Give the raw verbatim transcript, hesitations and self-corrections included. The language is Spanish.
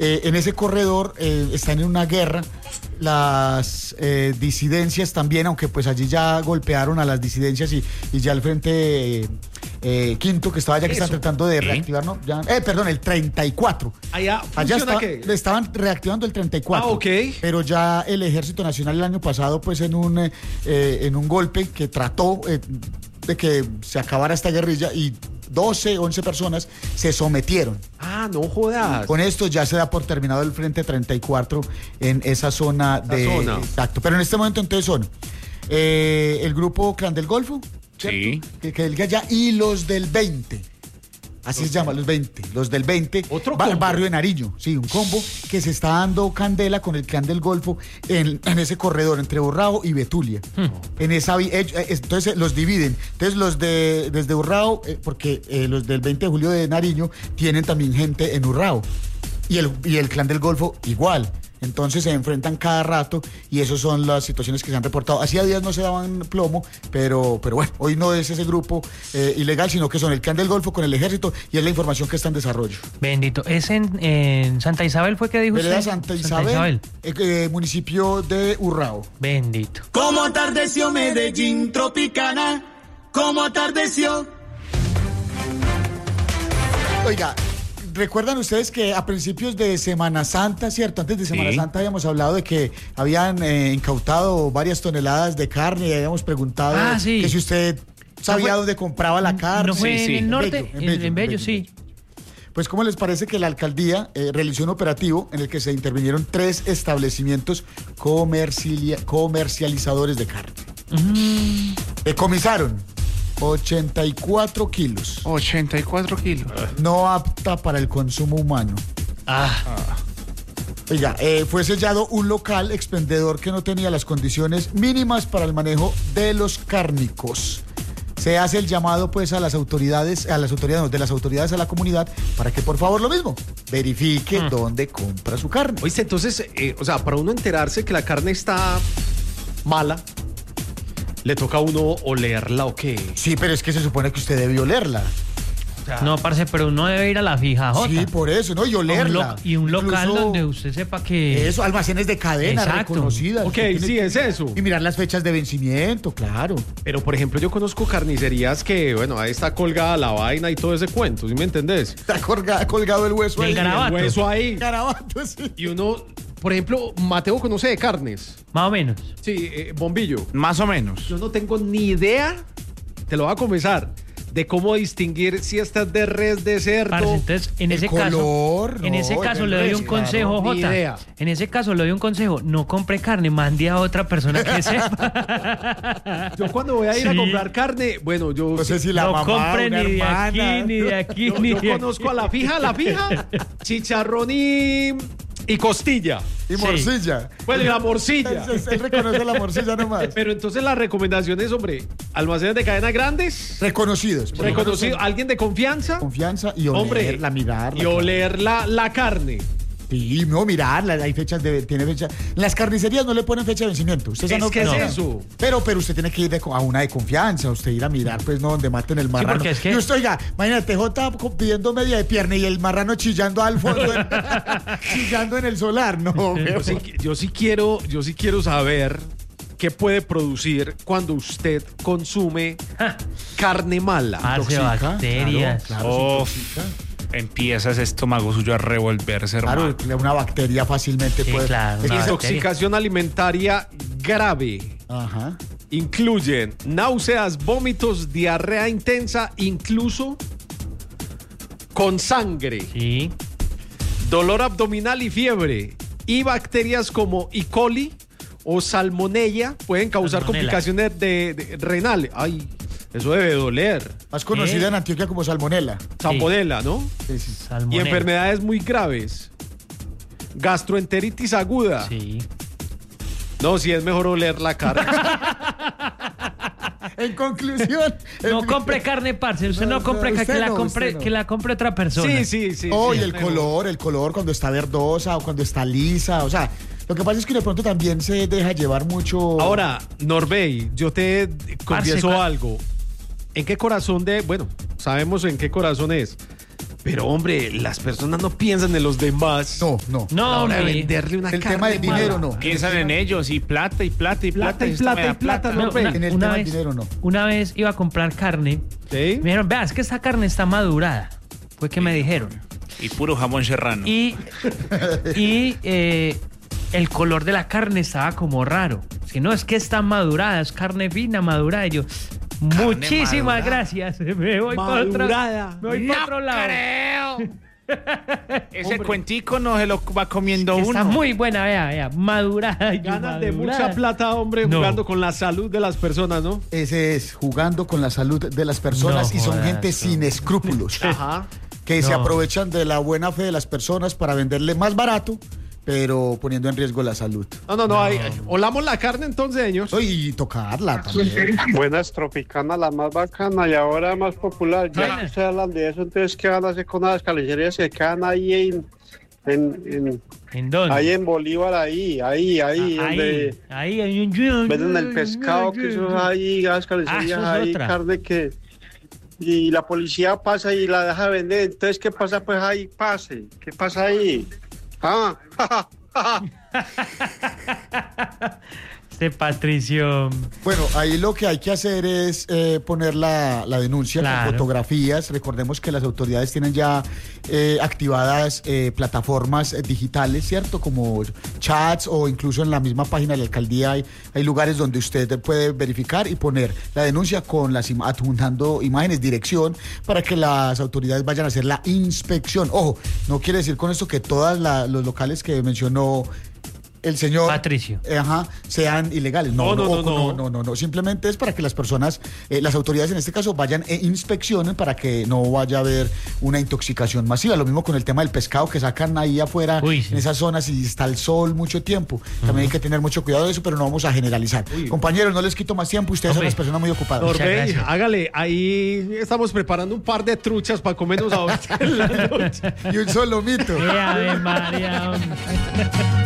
eh, en ese corredor eh, están en una guerra las eh, disidencias también, aunque pues allí ya golpearon a las disidencias y, y ya el frente eh, eh, quinto que estaba allá que están tratando de reactivar, ¿no? Ya, eh, perdón, el treinta y cuatro. Allá, allá está, ¿qué? le estaban reactivando el treinta y cuatro. Ah, ok. Pero ya el Ejército Nacional el año pasado, pues en un, eh, en un golpe que trató eh, de que se acabara esta guerrilla y doce, once personas se sometieron. Ah, no jodas. Con esto ya se da por terminado el frente treinta y cuatro en esa zona de... La zona. Exacto, pero en este momento entonces son eh, el grupo Clan del Golfo, ¿cierto? Sí. Que, que el que allá, y los del veinte. Así se llama, los veinte. Los del veinte. Otro ba- combo. Barrio de Nariño. Sí, un combo que se está dando candela con el Clan del Golfo en, en ese corredor entre Urrao y Betulia. Hmm. En esa vi- eh, eh, entonces eh, los dividen. Entonces los de desde Urrao, eh, porque eh, los del veinte de julio de Nariño tienen también gente en Urrao. Y el, y el Clan del Golfo igual. Entonces se enfrentan cada rato y esas son las situaciones que se han reportado. Hacía días no se daban plomo, pero, pero bueno, hoy no es ese grupo eh, ilegal, sino que son el Clan del Golfo con el ejército y es la información que está en desarrollo. Bendito. ¿Es en, en Santa Isabel fue que dijo Vereda usted? Santa Isabel, eh, eh, municipio de Urrao. Bendito. Como atardeció Medellín Tropicana, como atardeció. Oiga, ¿recuerdan ustedes que a principios de Semana Santa, cierto? Antes de Semana Sí. Santa habíamos hablado de que habían eh, incautado varias toneladas de carne y habíamos preguntado Ah, sí. que si usted sabía No fue- dónde compraba la carne. ¿No fue Sí, en sí. el norte? Bello, En, en Bello, sí. Pues, ¿cómo les parece que la alcaldía eh, realizó un operativo en el que se intervinieron tres establecimientos comerciali- comercializadores de carne? Mm, Decomisaron ochenta y cuatro kilos, ochenta y cuatro kilos. no apta para el consumo humano. ah, Oiga, eh, fue sellado un local expendedor que no tenía las condiciones mínimas para el manejo de los cárnicos. Se hace el llamado pues a las autoridades, a las autoridades, no, de las autoridades a la comunidad para que por favor lo mismo, verifique dónde compra su carne. Oíste, entonces, eh, o sea, para uno enterarse que la carne está mala, ¿le toca a uno olerla o qué? Sí, pero es que se supone que usted debe olerla. no, parce, pero uno debe ir a la fija J. Sí, por eso, ¿no? Y A un lo- olerla. y un local Incluso donde usted sepa que... Eso, almacenes de cadena Exacto. reconocidas. Ok, Usted tiene sí, que- es eso. Y mirar las fechas de vencimiento, claro. Pero, por ejemplo, yo conozco carnicerías que, bueno, ahí está colgada la vaina y todo ese cuento, ¿sí me entendés? Está colga- colgado el hueso Del ahí. garabato. El hueso ahí. Garabato, sí. Y uno, por ejemplo, Mateo conoce de carnes. Más o menos. Sí, eh, bombillo. Más o menos. Yo no tengo ni idea, te lo voy a confesar, de cómo distinguir si esta es de res, de cerdo. Parce, entonces, en El ese color, caso, en no, ese caso el le doy res, un claro, consejo, ni Jota. idea. En ese caso le doy un consejo, no compre carne, mande a otra persona que sepa. Yo cuando voy a ir a Sí. comprar carne, bueno, yo, No sé si la no mamá, compre una ni de hermana. aquí, ni de aquí, yo, ni yo de conozco a la fija, la fija, chicharrón y, y costilla. Y Sí. morcilla. Pues la morcilla. Entonces, él reconoce la morcilla nomás. Pero entonces la recomendación es, hombre, almacenes de cadena grandes, Reconocidos. por lo menos reconocido, en alguien de confianza, Confianza y hombre, olerla, mirarla. y oler la, la carne. Sí, no, mirarla, hay fechas de, tiene fecha. Las carnicerías no le ponen fecha de vencimiento. Usted ya Es no que es no. eso. Pero, pero usted tiene que ir de- a una de confianza, usted ir a mirar, pues no, donde maten el marrano. porque es que- Y usted, oiga, imagínate, J pidiendo media de pierna y el marrano chillando al fondo, en- chillando en el solar. No, Yo sí, yo sí quiero, yo sí quiero saber qué puede producir cuando usted consume carne mala. Parce, bacterias. Claro, claro, Uf. se intoxica. Empieza ese estómago suyo a revolverse, hermano. Claro, una bacteria fácilmente Sí, puede. claro, Es que una eso- bacteria. Intoxicación alimentaria grave. Ajá. Incluyen náuseas, vómitos, diarrea intensa, incluso con sangre, Sí. dolor abdominal y fiebre. Y bacterias como E. coli o salmonella pueden causar Salmonella. complicaciones de, de- renales. Ay, eso debe doler. Más conocida ¿Eh? en Antioquia como salmonela. Salmonella, ¿no? Sí, sí. Y Salmonella. enfermedades muy graves. Gastroenteritis aguda. Sí. No, si es mejor oler la carne. En conclusión. No el- compre carne, parce. Usted no, No, compre no, ca- usted que la no, compre, usted no. que la compre otra persona. Sí, sí, sí. Oh, sí, y es el mejor. color, el color cuando está verdosa o cuando está lisa. O sea, lo que pasa es que de pronto también se deja llevar mucho. Ahora, Norbey, yo te confieso Parce, algo. ¿En qué corazón de, bueno, sabemos en qué corazón es, Pero hombre, las personas no piensan en los demás. No, no. A la No, hora de mi- venderle una El carne tema del mala. dinero no. Piensan en ellos y plata y plata y plata. Plata y esto me plata da y plata, no, No, ve. una, En el una tema del vez, dinero, no. una vez iba a comprar carne. ¿Sí? Me dijeron, vea, es que esta carne está madurada. Fue que me dijeron. Y puro jamón serrano. Y, y eh, el color de la carne estaba como raro. Si no, es que está madurada, es carne fina, madurada. Y yo, muchísimas madurada. gracias. Me voy para otro, Madurada. me voy pa' otro lado. creo. Ese cuentico no se lo va comiendo Que uno. está muy buena, vea, vea, madurada. Y yo, Ganan de madurada. mucha plata, hombre, No. jugando con la salud de las personas, ¿no? Ese es jugando con la salud de las personas No y son jodas, gente no. sin escrúpulos. Ajá. Que se No. aprovechan de la buena fe de las personas para venderle más barato, pero poniendo en riesgo la salud. No, no, no. Hay, olamos la carne entonces, señor. Y tocarla también. Buenas, Tropicana, la más bacana y ahora más popular. Ya Buenas. que ustedes hablan de eso, entonces, ¿qué van a hacer con las carnicerías que quedan ahí en, en, en- ¿En dónde? ahí en Bolívar, ahí, ahí, ahí, Ah, donde ahí, ahí, ahí, venden el pescado, que eso es ahí, las carnicerías, Ah, eso es ahí, otra. carne que... Y la policía pasa y la deja vender, entonces, ¿qué pasa? Pues ahí, pase, ¿qué pasa ahí? Ah, Este Patricio. Bueno, ahí lo que hay que hacer es eh, poner la, la denuncia Claro. con fotografías. Recordemos que las autoridades tienen ya eh, activadas eh, plataformas eh, digitales, ¿cierto? Como chats o incluso en la misma página de la alcaldía hay, hay lugares donde usted puede verificar y poner la denuncia con las im- adjuntando imágenes, dirección, para que las autoridades vayan a hacer la inspección. Ojo, no quiere decir con esto que todos los locales que mencionó el señor Patricio. eh, ajá, sean ilegales. No, No, no, no, no, no, no. no, no, no. Simplemente es para que las personas, eh, las autoridades en este caso, vayan e inspeccionen para que no vaya a haber una intoxicación masiva. Lo mismo con el tema del pescado que sacan ahí afuera, Uy, sí. en esas zonas y está el sol mucho tiempo. También hay que tener mucho cuidado de eso, pero no vamos a generalizar. Compañeros, no les quito más tiempo, ustedes son Hombre. las personas muy ocupadas. Muchas Orbey, gracias. hágale, ahí estamos preparando un par de truchas para comernos ahorita en la noche. Y un solo mito. ¡Qué Ave María, hombre!